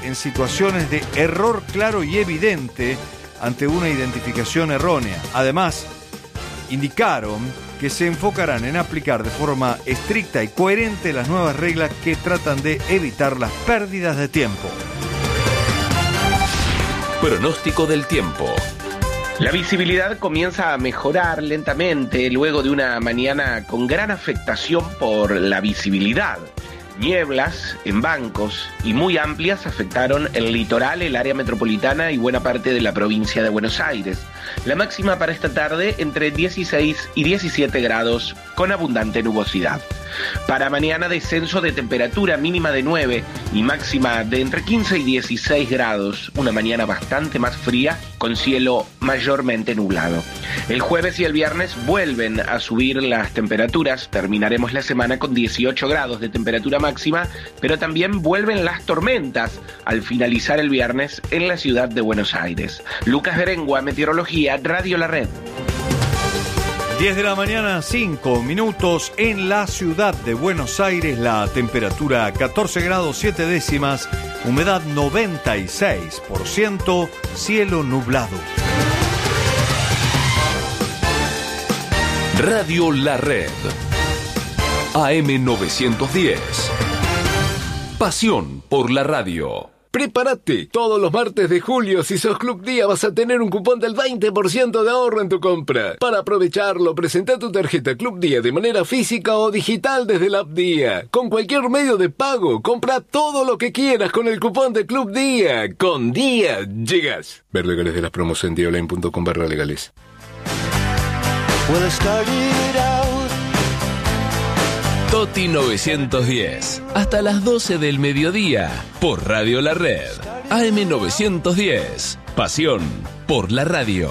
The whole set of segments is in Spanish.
en situaciones de error claro y evidente ante una identificación errónea. Además, indicaron que se enfocarán en aplicar de forma estricta y coherente las nuevas reglas que tratan de evitar las pérdidas de tiempo. Pronóstico del tiempo. La visibilidad comienza a mejorar lentamente luego de una mañana con gran afectación por la visibilidad. Nieblas en bancos y muy amplias afectaron el litoral, el área metropolitana y buena parte de la provincia de Buenos Aires. La máxima para esta tarde entre 16 y 17 grados con abundante nubosidad. Para mañana descenso de temperatura mínima de 9 y máxima de entre 15 y 16 grados. Una mañana bastante más fría con cielo mayormente nublado. El jueves y el viernes vuelven a subir las temperaturas. Terminaremos la semana con 18 grados de temperatura máxima, pero también vuelven las tormentas al finalizar el viernes en la ciudad de Buenos Aires. Lucas Berengua, Meteorología, Radio La Red. 10 de la mañana, 5 minutos en la ciudad de Buenos Aires, la temperatura 14 grados 7 décimas, humedad 96%, cielo nublado. Radio La Red. AM 910. Pasión por la radio. Prepárate, todos los martes de julio, si sos Club Día, vas a tener un cupón del 20% de ahorro en tu compra. Para aprovecharlo, presenta tu tarjeta Club Día de manera física o digital desde la app Día. Con cualquier medio de pago, compra todo lo que quieras con el cupón de Club Día. Con Día llegas. Ver legales de las promos en diaonline.com/legales. Toti 910, hasta las 12 del mediodía, por Radio La Red. AM 910, pasión por la radio.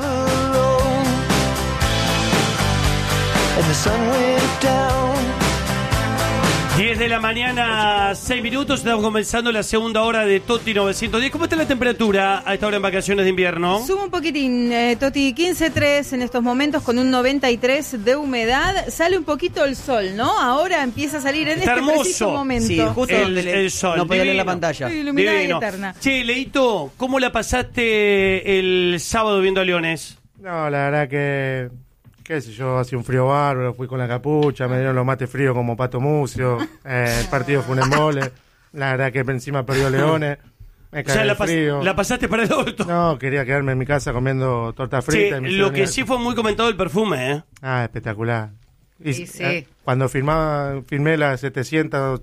10 de la mañana, 6 minutos, estamos comenzando la segunda hora de Toti 910. ¿Cómo está la temperatura a esta hora en vacaciones de invierno? Sube un poquitín, Toti, 15.3 en estos momentos con un 93 de humedad. Sale un poquito el sol, ¿no? Ahora empieza a salir en está este hermoso. preciso momento. Sí, justo el sol. No podía leer divino. la pantalla. Iluminada y Divino. eterna. Che, Leito, ¿cómo la pasaste el sábado viendo a Leones? No, la verdad que, qué sé yo, hacía un frío bárbaro, fui con la capucha, me dieron los mates fríos como Pato Mucio, el partido fue un embole, la verdad que encima perdió Leones, me caí de frío. La pasaste para el orto. No, quería quedarme en mi casa comiendo torta frita. Che, lo que sí fue muy comentado el perfume, ¿eh? Ah, espectacular. Y, Sí, sí. Cuando firmé las 700,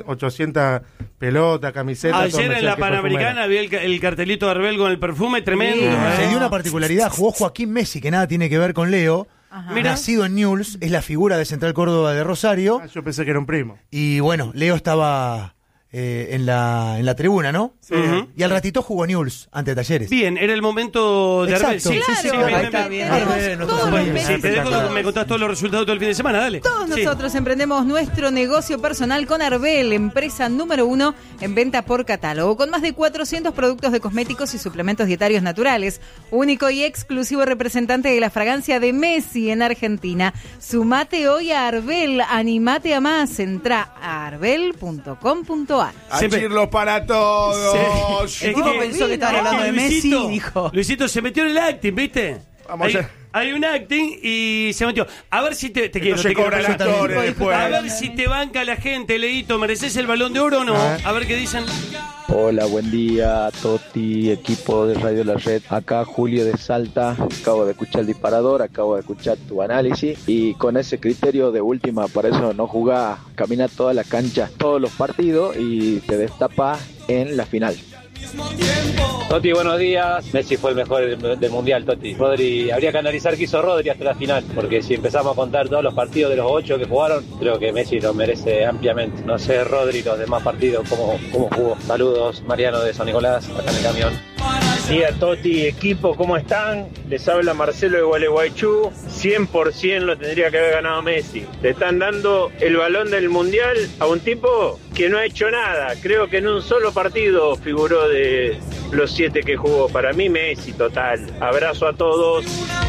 800 pelotas, camisetas... Ayer en la Panamericana vi el cartelito de Arbel con el perfume tremendo. Se dio una particularidad, jugó Joaquín Messi, que nada tiene que ver con Leo. Ajá. Mira. Nacido en Newell's, es la figura de Central Córdoba de Rosario. Yo pensé que era un primo. Y bueno, Leo estaba en la tribuna, ¿no? Sí. Ujú. Y al ratito jugó Newell's ante Talleres. Bien, era el momento de Arbel. Exacto. Claro, bien, ahí bien, está, bien. tenemos Arbel, todos nosotros los también. Sí, te dejo, me contás todos los resultados todo el fin de semana, dale. Todos Sí. nosotros emprendemos nuestro negocio personal con Arbel, empresa número 1 en venta por catálogo, con más de 400 productos de cosméticos y suplementos dietarios naturales. Único y exclusivo representante de la fragancia de Messi en Argentina. Sumate hoy a Arbel, animate a más. Entra a arbel.com.ar. Siempre- para todos. Sí. El tipo pensó que estaban hablando de Messi y dijo... Luisito se metió en el acting, ¿viste? Vamos hay un acting y se metió. A ver si te quiero. se te quiero cobra el preguntar. actor después. A ver si te banca la gente, Leito. ¿Mereces el Balón de Oro o no? A ver qué dicen. Hola, buen día, Toti, equipo de Radio La Red. Acá Julio de Salta. Acabo de escuchar el disparador, acabo de escuchar tu análisis. Y con ese criterio de última, para eso no jugás, camina toda la cancha, todos los partidos y te destapa en la final. Toti, buenos días. Messi fue el mejor del Mundial, Toti. Rodri, habría que analizar qué hizo Rodri hasta la final, porque si empezamos a contar todos los partidos de los 8 que jugaron, creo que Messi lo merece ampliamente. No sé, Rodri, los demás partidos, cómo jugó. Saludos, Mariano de San Nicolás, acá en el camión. Día Toti, equipo, ¿cómo están? Les habla Marcelo de Gualeguaychú. 100% lo tendría que haber ganado Messi. Le están dando el balón del Mundial a un tipo que no ha hecho nada. Creo que en un solo partido figuró de los 7 que jugó. Para mí Messi, total. Abrazo a todos.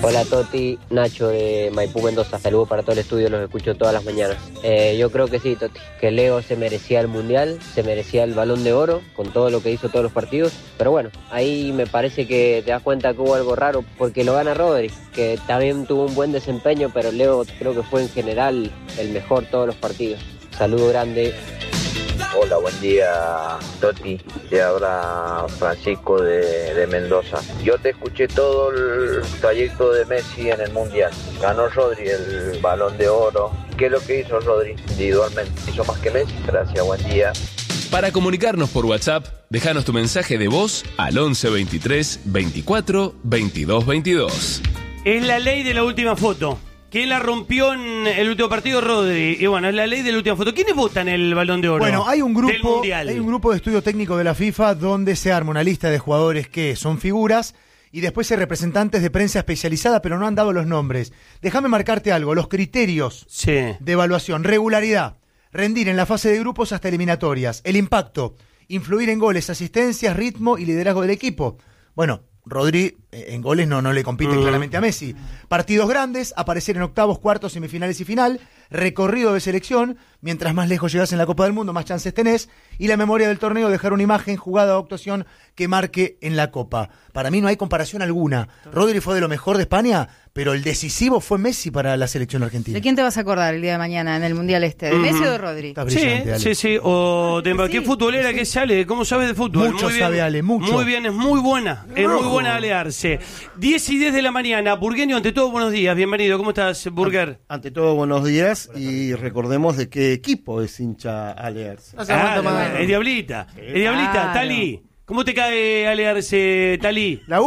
Hola Toti, Nacho de Maipú, Mendoza. Saludos para todo el estudio, los escucho todas las mañanas. Yo creo que sí, Toti, que Leo se merecía el Mundial, se merecía el Balón de Oro con todo lo que hizo todos los partidos. Pero bueno, ahí me parece que te das cuenta que hubo algo raro porque lo gana Rodri, que también tuvo un buen desempeño, pero Leo creo que fue en general el mejor todos los partidos. Saludo grande. Hola, buen día, Toti. Te habla Francisco de Mendoza. Yo te escuché todo el trayecto de Messi en el Mundial. Ganó Rodri el Balón de Oro. ¿Qué es lo que hizo Rodri individualmente? ¿Hizo más que Messi? Gracias, buen día. Para comunicarnos por WhatsApp, déjanos tu mensaje de voz al 11 23 24 22 22. Es la ley de la última foto. ¿Quién la rompió en el último partido? Rodri. Y bueno, es la ley de la última foto. ¿Quiénes votan el Balón de Oro? Bueno, hay un del Mundial? grupo de estudio técnico de la FIFA donde se arma una lista de jugadores que son figuras y después hay representantes de prensa especializada, pero no han dado los nombres. Déjame marcarte algo, los criterios de evaluación: regularidad, rendir en la fase de grupos hasta eliminatorias, el impacto, influir en goles, asistencias, ritmo y liderazgo del equipo. Bueno, Rodri en goles no le compite claramente a Messi. Partidos grandes, aparecer en octavos, cuartos, semifinales y final, recorrido de selección, mientras más lejos llegas en la Copa del Mundo, más chances tenés, y la memoria del torneo, dejar una imagen, jugada o actuación que marque en la Copa. Para mí no hay comparación alguna. Rodri fue de lo mejor de España, pero el decisivo fue Messi para la selección argentina. ¿De quién te vas a acordar el día de mañana en el Mundial este? ¿De Messi o de Rodri? Está brillante, Ale. Sí. O de ¿qué futbolera que sale? ¿Cómo sabes de fútbol? Mucho Muy bien, sabe Ale, mucho. Muy bien, es muy buena. Es muy buena Ale Arce. 10 y 10 de la mañana. Burgueño, ante todo, buenos días. Bienvenido. ¿Cómo estás, Burger? Ante todo, buenos días. Y recordemos de qué equipo es hincha Ale Arce. Es Diablita. Es Diablita, Tali. ¿Cómo te cae Ale Arce, Tali? La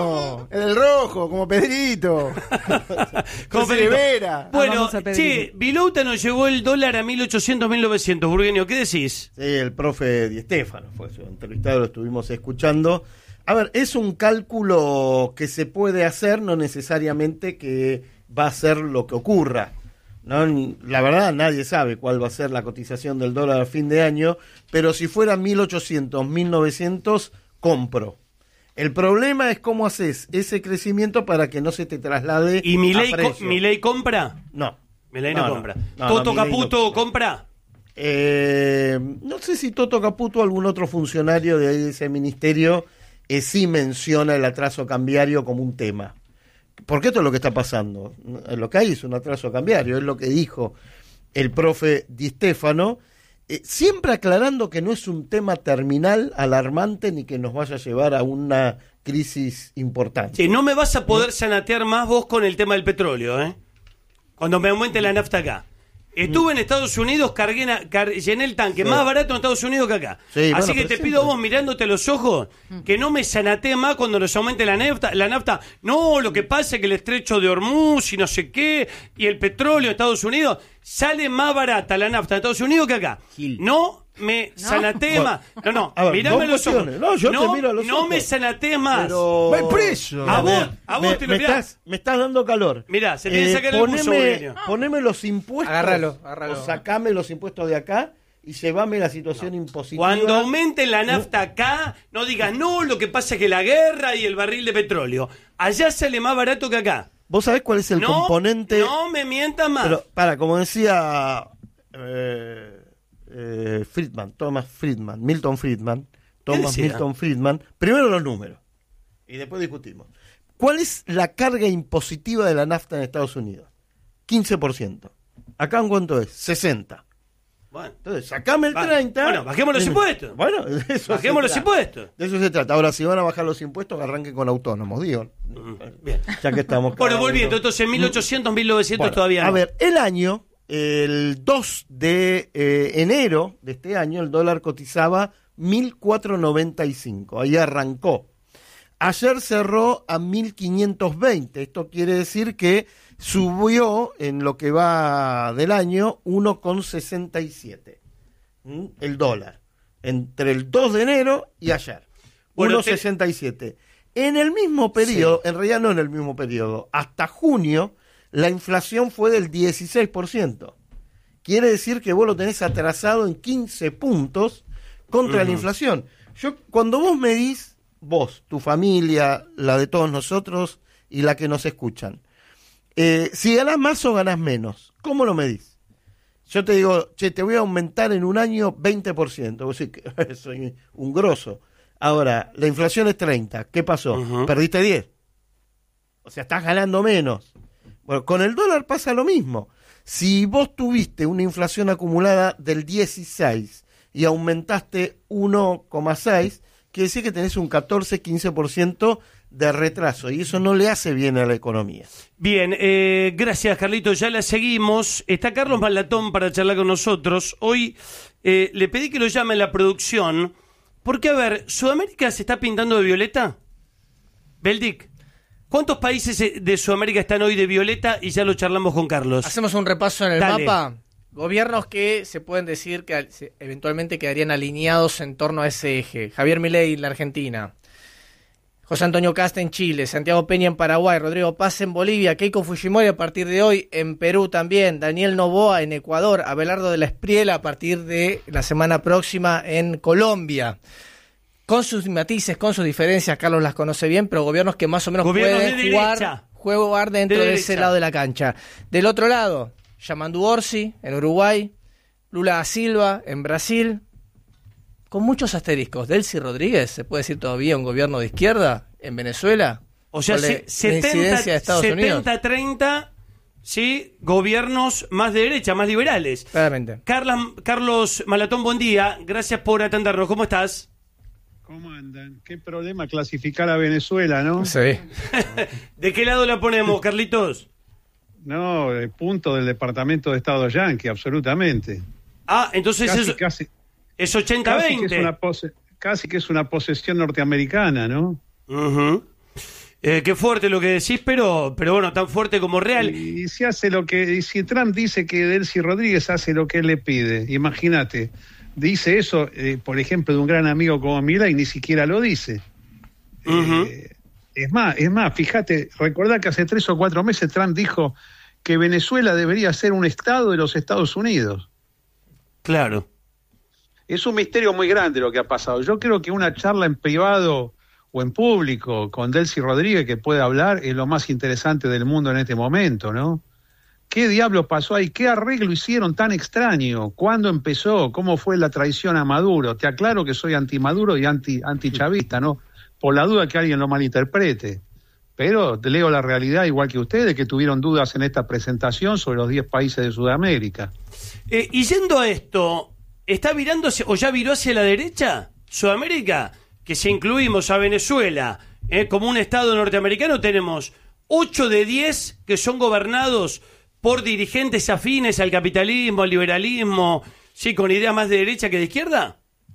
1, el del rojo, como Pedrito. Como Pedrito. Rivera. Bueno, che, Vilouta nos llevó el dólar a 1800, 1900. Burgueño, ¿qué decís? Sí, el profe Di Stéfano fue su entrevistado, lo estuvimos escuchando. A ver, es un cálculo que se puede hacer, no necesariamente que va a ser lo que ocurra. ¿No? La verdad, nadie sabe cuál va a ser la cotización del dólar a fin de año, pero si fuera 1800, 1900, compro. El problema es cómo haces ese crecimiento para que no se te traslade ¿Y a precio. Milei compra? No. Milei no compra. No, ¿Toto Milei Caputo no compra? No sé si Toto Caputo o algún otro funcionario de ese ministerio sí menciona el atraso cambiario como un tema. Porque esto es lo que está pasando. Lo que hay es un atraso cambiario, es lo que dijo el profe Di Stéfano, siempre aclarando que no es un tema terminal, alarmante, ni que nos vaya a llevar a una crisis importante. Sí, no me vas a poder sanatear más vos con el tema del petróleo, ¿eh? Cuando me aumente la nafta acá. Estuve en Estados Unidos, llené el tanque más barato en Estados Unidos que acá. Sí, así que te pido a vos, mirándote a los ojos, que no me sanatee más cuando nos aumente la nafta. No, lo que pasa es que el estrecho de Hormuz y no sé qué, y el petróleo en Estados Unidos, sale más barata la nafta en Estados Unidos que acá. No me sanatee más. No, A ver, mirame a los ojos. No, yo te miro a los ojos. No me sanatee más. Pero... ¡Va preso! A vos te lo mirás. Me estás dando calor. Mirá, se tiene que sacar el buzo, Burgueño. Poneme los impuestos. Agárralo. O sacame los impuestos de acá y llevame la situación impositiva. Cuando aumente la nafta acá, no digas, no, lo que pasa es que la guerra y el barril de petróleo. Allá sale más barato que acá. ¿Vos sabés cuál es el componente? No me mientas más. Pero, como decía Milton Friedman, primero los números y después discutimos. ¿Cuál es la carga impositiva de la nafta en Estados Unidos? 15%. ¿Acá en cuánto es? 60%. Bueno, entonces, sacame el 30%. Bueno, bajemos los impuestos. Bueno, de eso bajemos los impuestos. De eso se trata. Ahora, si van a bajar los impuestos, arranquen con autónomos, digo. Bien. Ya que estamos... Bueno, volviendo, entonces 1800, 1900 todavía no. A ver, el 2 de enero de este año, el dólar cotizaba 1.495. Ahí arrancó. Ayer cerró a 1.520. Esto quiere decir que subió en lo que va del año 1,67 el dólar entre el 2 de enero y ayer. 1,67. En el mismo periodo, en realidad no en el mismo periodo, hasta junio la inflación fue del 16%. Quiere decir que vos lo tenés atrasado en 15 puntos contra la inflación. Cuando vos medís, vos, tu familia, la de todos nosotros, y la que nos escuchan. Si ganás más o ganás menos, ¿cómo lo medís? Yo te digo, che, te voy a aumentar en un año 20%. Vos decís que soy un grosso. Ahora, la inflación es 30. ¿Qué pasó? Perdiste 10. O sea, estás ganando menos. Bueno, con el dólar pasa lo mismo. Si vos tuviste una inflación acumulada del 16 y aumentaste 1,6, quiere decir que tenés un 14-15% de retraso, y eso no le hace bien a la economía. Bien, gracias Carlitos, ya la seguimos. Está Carlos Malatón para charlar con nosotros. Hoy le pedí que lo llame la producción, porque a ver, ¿Sudamérica se está pintando de violeta? Beldic, ¿cuántos países de Sudamérica están hoy de violeta? Y ya lo charlamos con Carlos. Hacemos un repaso en el Dale. mapa. Gobiernos que se pueden decir que eventualmente quedarían alineados en torno a ese eje. Javier Milei en la Argentina, José Antonio Kast en Chile, Santiago Peña en Paraguay, Rodrigo Paz en Bolivia, Keiko Fujimori a partir de hoy en Perú también, Daniel Noboa en Ecuador, Abelardo de la Espriela a partir de la semana próxima en Colombia. Con sus matices, con sus diferencias, Carlos las conoce bien, pero gobiernos que más o menos pueden jugar dentro de ese lado de la cancha. Del otro lado, Yamandu Orsi en Uruguay, Lula da Silva en Brasil, con muchos asteriscos. Delcy Rodríguez, ¿se puede decir todavía un gobierno de izquierda en Venezuela? O sea, la incidencia de Estados Unidos. 70-30, sí, gobiernos más de derecha, más liberales. Claramente. Carlos Malatón, buen día. Gracias por atendernos. ¿Cómo estás? ¿Cómo andan? Qué problema clasificar a Venezuela, ¿no? Sí. ¿De qué lado la ponemos, Carlitos? No, el punto del Departamento de Estado yanqui, absolutamente. Ah, entonces casi, es 80-20. Casi que es una posesión norteamericana, ¿no? Qué fuerte lo que decís, pero bueno, tan fuerte como real. Y si hace y si Trump dice que Delcy Rodríguez hace lo que él le pide, imagínate, dice eso, por ejemplo, de un gran amigo como Milei, y ni siquiera lo dice. Es más, fíjate, recordá que hace 3 o 4 meses Trump dijo que Venezuela debería ser un estado de los Estados Unidos. Claro. Es un misterio muy grande lo que ha pasado. Yo creo que una charla en privado o en público con Delcy Rodríguez que pueda hablar es lo más interesante del mundo en este momento, ¿no? ¿Qué diablo pasó ahí? ¿Qué arreglo hicieron tan extraño? ¿Cuándo empezó? ¿Cómo fue la traición a Maduro? Te aclaro que soy anti-Maduro y anti-chavista, ¿no? Por la duda que alguien lo malinterprete. Pero te leo la realidad, igual que ustedes, que tuvieron dudas en esta presentación sobre los 10 países de Sudamérica. Y yendo a esto, ¿está virándose o ya viró hacia la derecha Sudamérica? Que si incluimos a Venezuela como un estado norteamericano, tenemos 8 de 10 que son gobernados por dirigentes afines al capitalismo, al liberalismo, sí, con ideas más de derecha que de izquierda.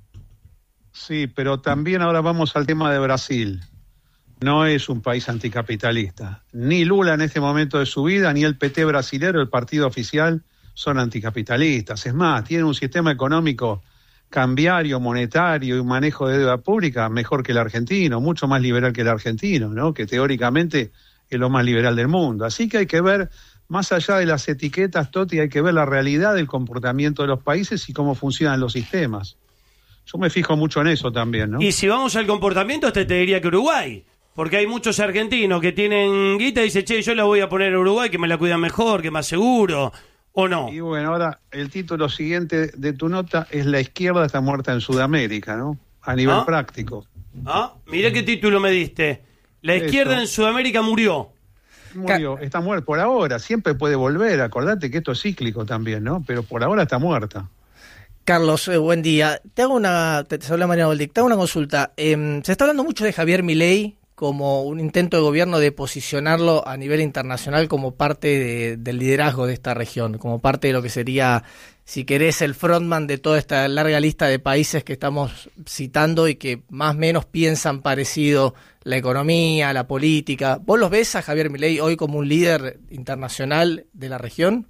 Sí, pero también ahora vamos al tema de Brasil. No es un país anticapitalista. Ni Lula en este momento de su vida, ni el PT brasilero, el partido oficial, son anticapitalistas. Es más, tienen un sistema económico cambiario, monetario y un manejo de deuda pública mejor que el argentino, mucho más liberal que el argentino, ¿no? Que teóricamente es lo más liberal del mundo. Así que hay que ver, más allá de las etiquetas, Toti, hay que ver la realidad del comportamiento de los países y cómo funcionan los sistemas. Yo me fijo mucho en eso también, ¿no? Y si vamos al comportamiento, te diría que Uruguay, porque hay muchos argentinos que tienen guita y dicen, che, yo la voy a poner a Uruguay, que me la cuidan mejor, que más seguro, ¿o no? Y bueno, ahora el título siguiente de tu nota es La izquierda está muerta en Sudamérica, ¿no? A nivel práctico. Mirá qué título me diste. La izquierda en Sudamérica murió. Murió, está muerta por ahora, siempre puede volver, acordate que esto es cíclico también, ¿no? Pero por ahora está muerta. Carlos, buen día. Te habla Mariano Beldic, te hago una consulta. Se está hablando mucho de Javier Milei como un intento de gobierno de posicionarlo a nivel internacional como parte del liderazgo de esta región, como parte de lo que sería, si querés, el frontman de toda esta larga lista de países que estamos citando y que más o menos piensan parecido la economía, la política. ¿Vos los ves a Javier Milei hoy como un líder internacional de la región?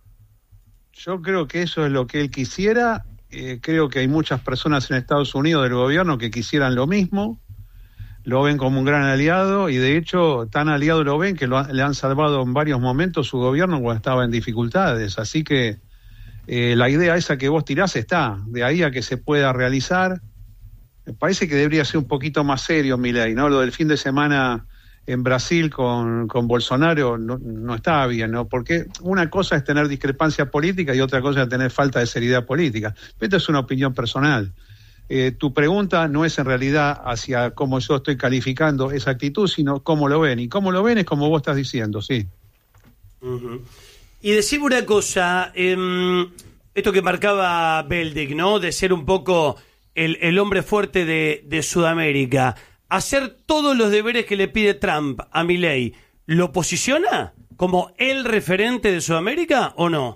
Yo creo que eso es lo que él quisiera. Creo que hay muchas personas en Estados Unidos del gobierno que quisieran lo mismo. Lo ven como un gran aliado y de hecho tan aliado lo ven que le han salvado en varios momentos su gobierno cuando estaba en dificultades. Así que la idea esa que vos tirás está, de ahí a que se pueda realizar. Me parece que debería ser un poquito más serio Milei, ¿no? Lo del fin de semana en Brasil con Bolsonaro no estaba bien, ¿no? Porque una cosa es tener discrepancia política y otra cosa es tener falta de seriedad política. Esto es una opinión personal. Tu pregunta no es en realidad hacia cómo yo estoy calificando esa actitud, sino cómo lo ven. Y cómo lo ven es como vos estás diciendo, sí. Uh-huh. Y decime una cosa, esto que marcaba Beldic, ¿no? De ser un poco el hombre fuerte de Sudamérica. Hacer todos los deberes que le pide Trump a Milei, ¿lo posiciona como el referente de Sudamérica o no?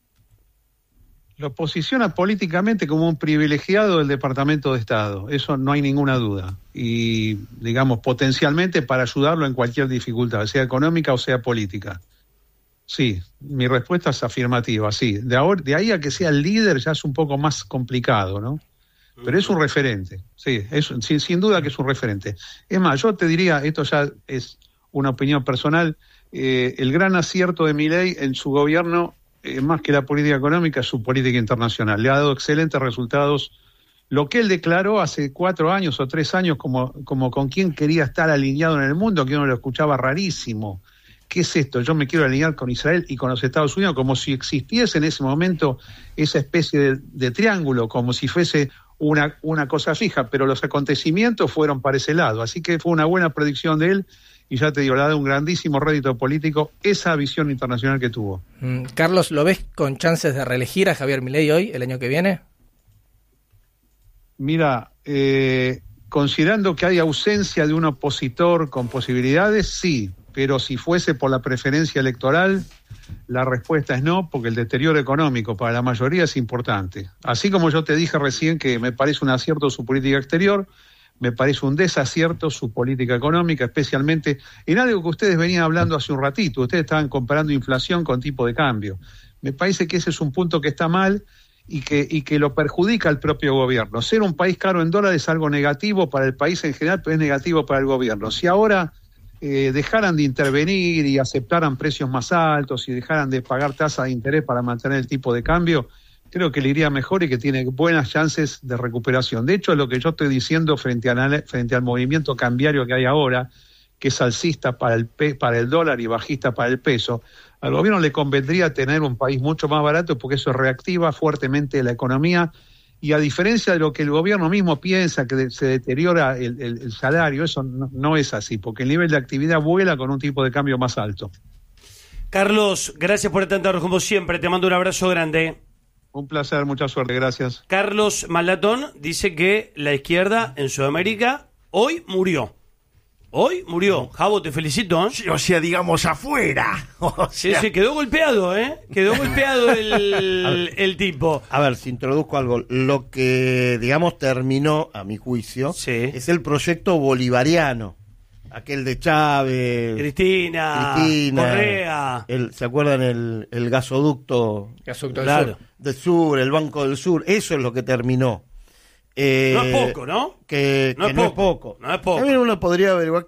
Lo posiciona políticamente como un privilegiado del Departamento de Estado, eso no hay ninguna duda. Y, digamos, potencialmente para ayudarlo en cualquier dificultad, sea económica o sea política. Sí, mi respuesta es afirmativa, sí. De ahí a que sea el líder ya es un poco más complicado, ¿no? Pero es un referente, sí, sin duda que es un referente. Es más, yo te diría, esto ya es una opinión personal, el gran acierto de Milei en su gobierno, más que la política económica, es su política internacional. Le ha dado excelentes resultados. Lo que él declaró hace 4 años o 3 años como con quien quería estar alineado en el mundo, que uno lo escuchaba rarísimo. ¿Qué es esto? Yo me quiero alinear con Israel y con los Estados Unidos, como si existiese en ese momento esa especie de triángulo, como si fuese una cosa fija, pero los acontecimientos fueron para ese lado, así que fue una buena predicción de él y ya te digo, le ha dado un grandísimo rédito político esa visión internacional que tuvo. Carlos, ¿lo ves con chances de reelegir a Javier Milei hoy, el año que viene? Mira, considerando que hay ausencia de un opositor con posibilidades, sí, pero si fuese por la preferencia electoral, la respuesta es no, porque el deterioro económico para la mayoría es importante. Así como yo te dije recién que me parece un acierto su política exterior, me parece un desacierto su política económica, especialmente en algo que ustedes venían hablando hace un ratito. Ustedes estaban comparando inflación con tipo de cambio. Me parece que ese es un punto que está mal y que lo perjudica al propio gobierno. Ser un país caro en dólares es algo negativo para el país en general, pero es negativo para el gobierno. Si ahora dejaran de intervenir y aceptaran precios más altos y dejaran de pagar tasa de interés para mantener el tipo de cambio, creo que le iría mejor y que tiene buenas chances de recuperación. De hecho, lo que yo estoy diciendo frente al movimiento cambiario que hay ahora, que es alcista para el dólar y bajista para el peso, al gobierno le convendría tener un país mucho más barato porque eso reactiva fuertemente la economía. Y a diferencia de lo que el gobierno mismo piensa, que se deteriora el salario, eso no es así, porque el nivel de actividad vuela con un tipo de cambio más alto. Carlos, gracias por atendernos como siempre, te mando un abrazo grande. Un placer, mucha suerte, gracias. Carlos Malatón dice que la izquierda en Sudamérica hoy murió. Hoy murió. Javo, te felicito, ¿eh? O sea, digamos, afuera. Sí, quedó golpeado, ¿eh? Quedó golpeado el tipo. A ver, si introduzco algo. Lo que, digamos, terminó, a mi juicio, es el proyecto bolivariano. Aquel de Chávez, Cristina Correa. ¿Se acuerdan el gasoducto del sur, el Banco del Sur? Eso es lo que terminó. No es poco, ¿no? Que no es poco. No es poco. También uno podría averiguar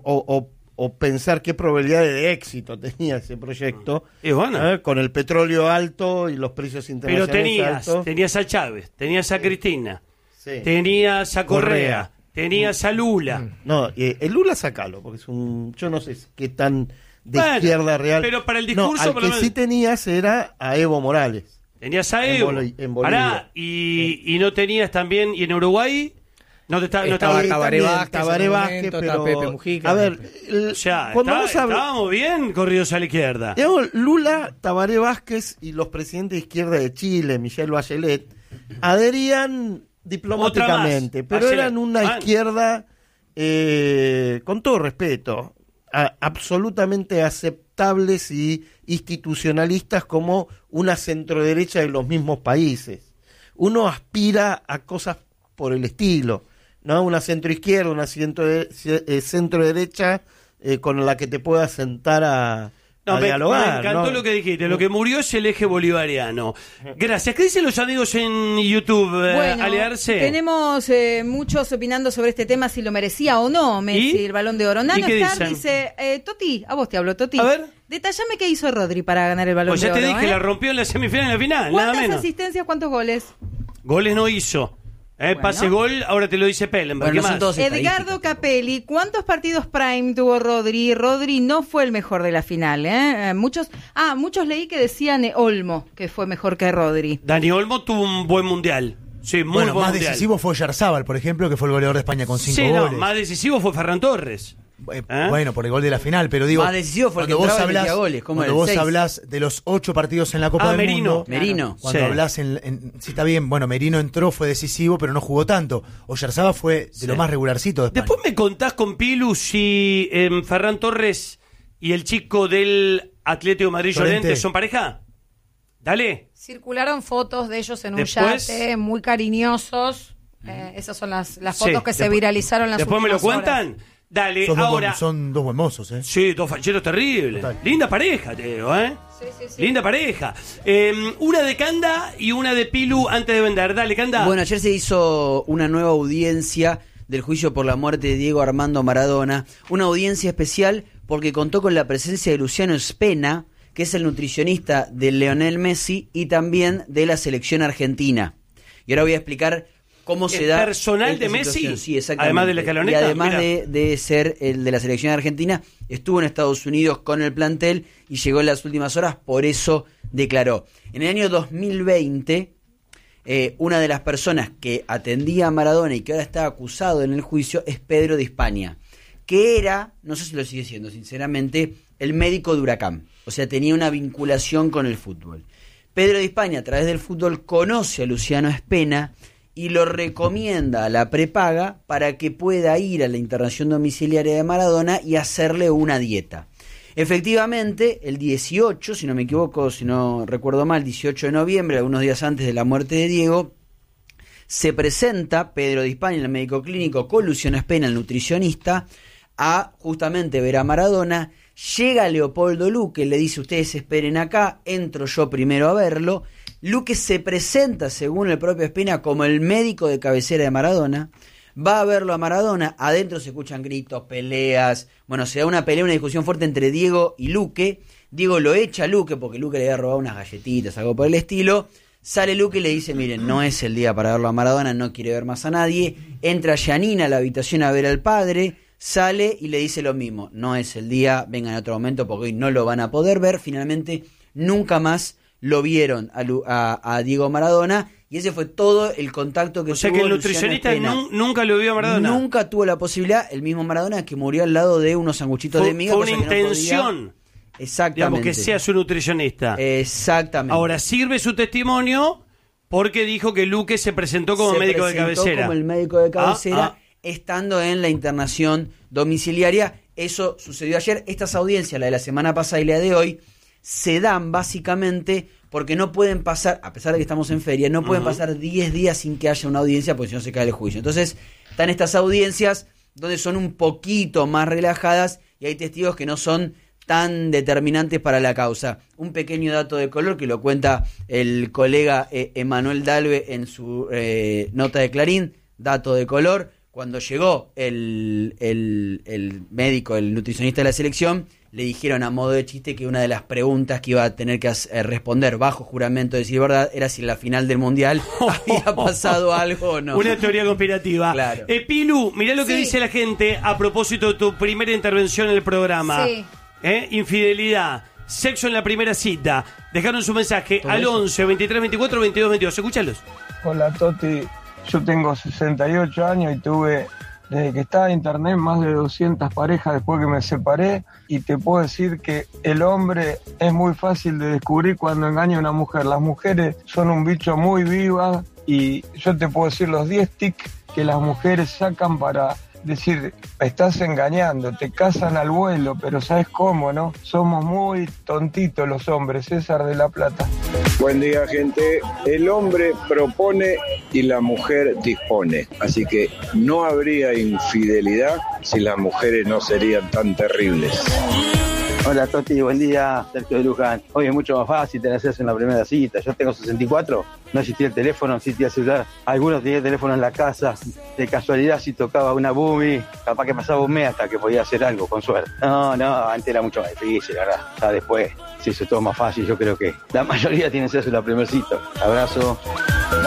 o pensar qué probabilidad de éxito tenía ese proyecto. Y bueno. Con el petróleo alto y los precios internacionales altos. Tenías a Chávez, tenías a Cristina, tenías a Correa. Tenías a Lula. No, el Lula sacalo, porque es yo no sé qué tan de izquierda real. Pero para el discurso... No, al que sí tenías era a Evo Morales. Tenías a Evo. En Bolivia. Y no tenías también... ¿Y en Uruguay? No estaba Tabaré Vázquez, pero... Pepe Mujica. A ver, estábamos bien corridos a la izquierda. Digamos, Lula, Tabaré Vázquez y los presidentes de izquierda de Chile, Michelle Bachelet, adherían diplomáticamente, pero eran una izquierda, con todo respeto, absolutamente aceptables y institucionalistas como una centroderecha de los mismos países. Uno aspira a cosas por el estilo, ¿no? Una centroizquierda, una centroderecha con la que te puedas sentar a dialogar. Me encantó lo que dijiste. Lo que murió es el eje bolivariano. Gracias. ¿Qué dicen los amigos en YouTube? Bueno, Alearse. Tenemos muchos opinando sobre este tema, si lo merecía o no Messi el Balón de Oro. Nano Star dice, Toti, a vos te hablo, Toti. A ver. Detallame qué hizo Rodri para ganar el Balón de Oro. Pues ya te dije, la rompió en la semifinal y en la final. ¿Cuántas asistencias, cuántos goles? Goles no hizo. Pase gol, ahora te lo dice Pellenberg. Bueno, ¿Qué más? Edgardo Capelli, ¿cuántos partidos prime tuvo Rodri? Rodri no fue el mejor de la final, ¿eh? Muchos leí que decían Olmo, que fue mejor que Rodri. Dani Olmo tuvo un buen mundial. Sí, muy bueno, buen más mundial. decisivo fue Yarzábal, por ejemplo, que fue el goleador de España con 5 goles. Más decisivo fue Ferran Torres. Bueno, por el gol de la final, pero digo, más decisivo fue el que cuando entraba vos y metía hablás, goles, como cuando el vos 6. hablás de los 8 partidos en la Copa del Mundo, Merino. Cuando hablás sí está bien, bueno, Merino entró, fue decisivo, pero no jugó tanto. Oyarzabal fue de lo más regularcito de España. Después me contás con Pilu si Ferran Torres y el chico del Atlético de Madrid Llorente son pareja. Dale. Circularon fotos de ellos en un Después, yate, muy cariñosos. Esas son las fotos que se viralizaron las Después me lo últimas cuentan. horas. Dale, Son ahora. son dos buen mozos, ¿eh? Sí, dos facheros terribles. Linda pareja, te digo, ¿eh? Sí. Linda pareja. Una de Canda y una de Pilu antes de vender. Dale, Canda. Bueno, ayer se hizo una nueva audiencia del juicio por la muerte de Diego Armando Maradona. Una audiencia especial porque contó con la presencia de Luciano Spena, que es el nutricionista de Lionel Messi y también de la selección argentina. Y ahora voy a explicar cómo se da personal esta de Messi, situación. Sí, exactamente. además de la escaloneta. Y además Mirá. de ser el de la selección argentina, estuvo en Estados Unidos con el plantel y llegó en las últimas horas, por eso declaró. En el año 2020, una de las personas que atendía a Maradona y que ahora está acusado en el juicio es Pedro de Hispania, que era, no sé si lo sigue siendo sinceramente, el médico de Huracán. O sea, tenía una vinculación con el fútbol. Pedro de Hispania, a través del fútbol, conoce a Luciano Spena y lo recomienda a la prepaga para que pueda ir a la internación domiciliaria de Maradona y hacerle una dieta. Efectivamente, el 18, si no me equivoco, si no recuerdo mal, 18 de noviembre, algunos días antes de la muerte de Diego, se presenta Pedro de Hispania, el médico clínico, con Luciano Spena, el nutricionista, a justamente ver a Maradona. Llega Leopoldo Luque, le dice: ustedes esperen acá, entro yo primero a verlo. Luque se presenta, según el propio Spena, como el médico de cabecera de Maradona. Va a verlo a Maradona, adentro se escuchan gritos, peleas. Bueno, se da una pelea, una discusión fuerte entre Diego y Luque. Diego lo echa a Luque porque Luque le había robado unas galletitas, algo por el estilo. Sale Luque y le dice: miren, no es el día para verlo a Maradona, no quiere ver más a nadie. Entra Giannina a la habitación a ver al padre. Sale y le dice lo mismo: no es el día, vengan en otro momento porque hoy no lo van a poder ver. Finalmente, nunca más lo vieron a Diego Maradona, y ese fue todo el contacto que tuvo. O sea que el nutricionista nunca lo vio a Maradona. Nunca tuvo la posibilidad, el mismo Maradona, que murió al lado de unos sanguchitos de miga. Fue una intención. Exactamente. Digamos, que sea su nutricionista. Exactamente. Ahora, sirve su testimonio porque dijo que Luque se presentó como médico de cabecera. Como el médico de cabecera, estando en la internación domiciliaria. Eso sucedió ayer. Estas audiencias, la de la semana pasada y la de hoy, se dan básicamente porque no pueden pasar, a pesar de que estamos en feria, no pueden pasar 10 días sin que haya una audiencia, porque si no se cae el juicio. Entonces, están estas audiencias donde son un poquito más relajadas y hay testigos que no son tan determinantes para la causa. Un pequeño dato de color que lo cuenta el colega Emanuel Dalve en su nota de Clarín. Dato de color: cuando llegó el médico, el nutricionista de la selección, le dijeron a modo de chiste que una de las preguntas que iba a tener que responder bajo juramento de decir verdad era si en la final del Mundial había pasado algo o no. Una teoría conspirativa. Claro. Pilu, mirá lo que dice la gente a propósito de tu primera intervención en el programa. Sí. Infidelidad, sexo en la primera cita. Dejaron su mensaje al 11 23 24 22 22. Escúchalos. Hola Toti, yo tengo 68 años y tuve, desde que estaba en internet, más de 200 parejas después que me separé, y te puedo decir que el hombre es muy fácil de descubrir cuando engaña a una mujer. Las mujeres son un bicho muy viva y yo te puedo decir los 10 tics que las mujeres sacan para decir: estás engañando, te casan al vuelo, pero ¿sabes cómo, no? Somos muy tontitos los hombres. César de La Plata. Buen día, gente. El hombre propone y la mujer dispone. Así que no habría infidelidad si las mujeres no serían tan terribles. Hola Toti, buen día, Sergio de Luján. Hoy es mucho más fácil tener sexo en la primera cita. Yo tengo 64, no existía el teléfono, no existía el celular. Algunos tenían teléfono en la casa. De casualidad, si tocaba una boomie, capaz que pasaba un mes hasta que podía hacer algo, con suerte. No, antes era mucho más difícil, la verdad. Ya después se hizo todo más fácil. Yo creo que la mayoría tiene sexo en la primera cita. Abrazo.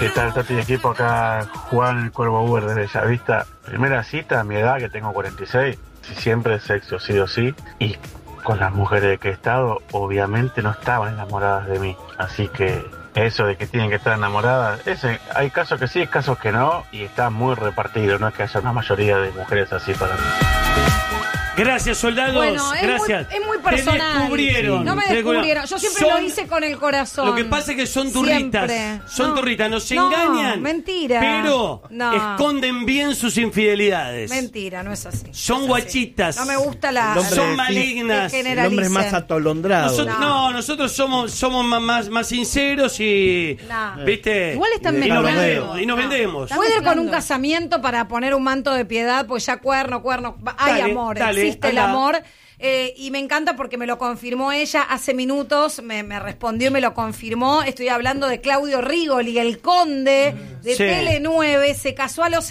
¿Qué tal, Toti? Equipo acá, Juan el Cuervo Uber desde Bellavista. Primera cita a mi edad, que tengo 46, siempre sexo sí o sí. Y con las mujeres que he estado, obviamente no estaban enamoradas de mí. Así que eso de que tienen que estar enamoradas, hay casos que sí, hay casos que no, y está muy repartido. No es que haya una mayoría de mujeres así para mí. Gracias, soldados. Bueno, gracias. Es muy personal. Te descubrieron. No me descubrieron. Yo siempre lo hice con el corazón. Lo que pasa es que son turritas. Siempre. Son turritas. Nos engañan. Mentira. Pero No. esconden bien sus infidelidades. Mentira, no es así. Son guachitas. No me gusta la... Son malignas. El hombre es más atolondrado. Nosotros somos más sinceros y... No. ¿Viste? Igual están y nos mezclando. vendemos. Y nos vendemos. Puede ir con un casamiento para poner un manto de piedad, pues ya cuerno. Hay Dale, amor, dale, existe el anda. amor. Y me encanta porque me lo confirmó ella hace minutos, me respondió y me lo confirmó. Estoy hablando de Claudio Rigoli, el conde de Sí. Tele9. Se casó a los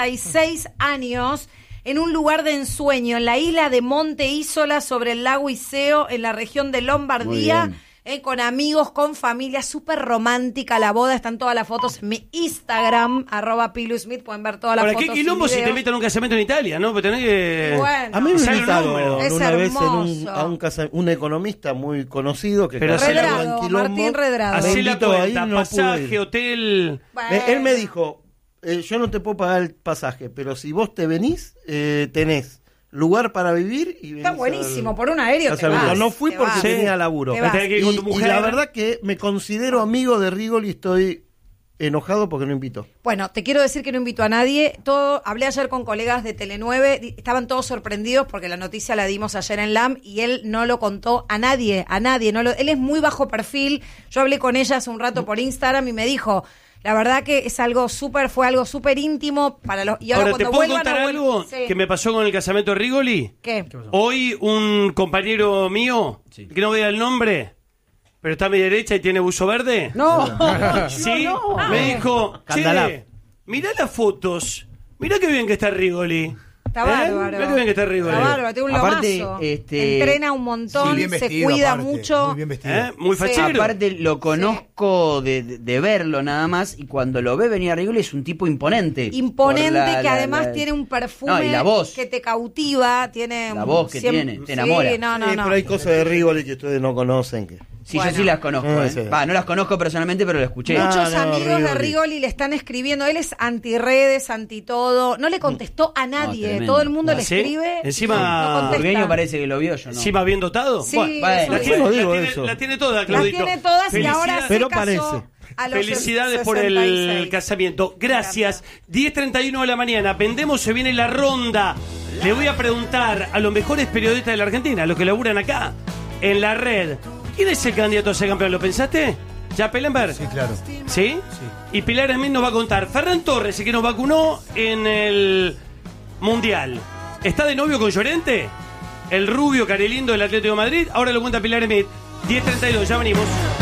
66 años en un lugar de ensueño, en la isla de Monte Isola, sobre el lago Iseo, en la región de Lombardía. Con amigos, con familia, súper romántica la boda. Están todas las fotos en mi Instagram, @PiluSmith. Pueden ver todas las Ahora, fotos. qué quilombo y si te videos. invitan a un casamiento en Italia, ¿no? Porque tenés que... Bueno. A mí me sale un invitaron número. Es una vez hermoso. a un economista muy conocido que Pero casó Redrado, en quilombo. Martín Redrado. Me Hacé la invitó a ir, cuenta, no pasaje, pude ir. hotel... Él me dijo, yo no te puedo pagar el pasaje, pero si vos te venís, tenés lugar para vivir y Está buenísimo, por un aéreo te casamiento. vas, No fui te porque vas. tenía laburo. Te vas. Tenés que ir con tu mujer. Y la verdad que me considero amigo de Rigoli y estoy enojado porque no invitó. Bueno, te quiero decir que no invito a nadie. Hablé ayer con colegas de Tele9, estaban todos sorprendidos porque la noticia la dimos ayer en LAM y él no lo contó a nadie. Él es muy bajo perfil. Yo hablé con ella hace un rato por Instagram y me dijo... La verdad que fue algo súper íntimo para los... Y Ahora, ahora ¿te cuando puedo vuelvan contar algo Sí. que me pasó con el casamiento de Rigoli? ¿Qué? Hoy un compañero mío, que no voy a dar el nombre, pero está a mi derecha y tiene buzo verde. No. Sí, No. me dijo, Candalab. che, mirá las fotos, mirá qué bien que está Rigoli. Está bárbaro. Mirá qué bien que está Rigoli. Está bárbaro, tiene un Aparte, lomazo. este- Entrena un montón, Sí, bien se vestido, cuida aparte, mucho. muy bien vestido. Muy fachero. Aparte lo conozco de verlo nada más y cuando lo ve venir a Rigoli es un tipo imponente. Imponente, Por la- que además la- tiene un perfume No, y la voz. que te cautiva, tiene La voz que tiene, te enamora. Sí, no. Pero hay cosas de Rigoli que ustedes no conocen. Que... Sí, Bueno. yo sí las conozco. Sí. No las conozco personalmente, pero lo escuché. Muchos no, amigos de Rigoli. Rigoli le están escribiendo, él es anti-redes, anti-todo, no le contestó a nadie, tremendo. todo el mundo le ¿Sí? escribe. Encima- no contesta. Burgueño parece que lo vio, yo no. Encima bien dotado. Sí, Bueno, eso La dice. tiene, no digo la tiene- eso. la tiene toda, Las Claudito. tiene todas y ahora Felicidades. se Pero casó parece. a los Felicidades por el 66. casamiento. Gracias. 10:31 de la mañana. Vendemos, se viene la ronda. Le voy a preguntar a los mejores periodistas de la Argentina, a los que laburan acá, en la red. ¿Quién es el candidato a ser campeón? ¿Lo pensaste? ¿Ya Pellenberg? Sí, claro. ¿Sí? Y Pilar Smith nos va a contar. Ferran Torres, el que nos vacunó en el Mundial. ¿Está de novio con Llorente? El rubio carelindo del Atlético de Madrid. Ahora lo cuenta Pilar Smith. 10:32, ya venimos.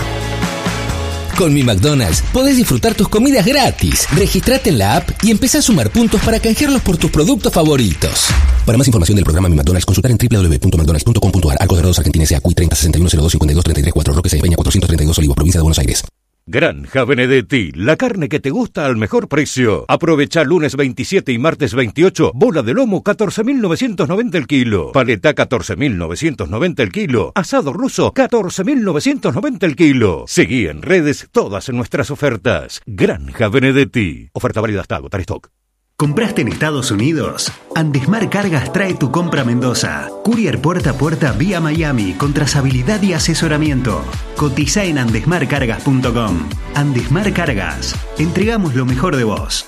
Con Mi McDonald's podés disfrutar tus comidas gratis. Registrate en la app y empezá a sumar puntos para canjearlos por tus productos favoritos. Para más información del programa Mi McDonald's, consultar en www.mcdonalds.com.ar. Arcos Dorados Argentina S.A. CUI 30 61 02 52 33 4 Roque Se Peña 432 Olivos, provincia de Buenos Aires. Granja Benedetti, la carne que te gusta al mejor precio. Aprovecha lunes 27 y martes 28, bola de lomo 14.990 el kilo, paleta 14.990 el kilo, asado ruso 14.990 el kilo. Seguí en redes todas nuestras ofertas. Granja Benedetti. Oferta válida hasta agotar stock. ¿Compraste en Estados Unidos? Andesmar Cargas trae tu compra a Mendoza. Courier puerta a puerta vía Miami con trazabilidad y asesoramiento. Cotiza en andesmarcargas.com. Andesmar Cargas. Entregamos lo mejor de vos.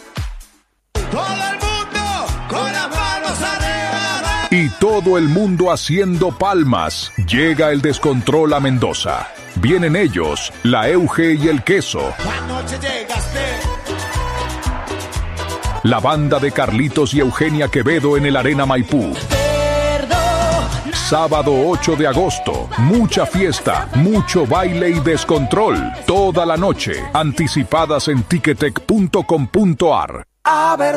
Y todo el mundo haciendo palmas. Llega el descontrol a Mendoza. Vienen ellos, la Euge y el Queso. La banda de Carlitos y Eugenia Quevedo en el Arena Maipú. Sábado 8 de agosto, mucha fiesta, mucho baile y descontrol. Toda la noche, anticipadas en ticketek.com.ar. A ver